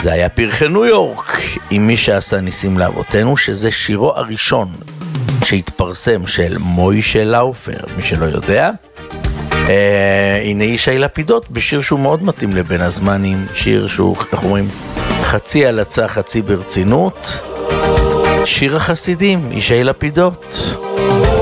זה היה פרחי ניו יורק, עם מי שעשה ניסים לאבותינו, שזה שירו הראשון שהתפרסם של מוישה לאופר, מי שלא יודע. הנה ישי לפידות, בשיר שהוא מאוד מתאים לבין הזמנים, שיר שהוא, איך אומרים, חצי הלצה, חצי ברצינות. שיר החסידים, ישי לפידות.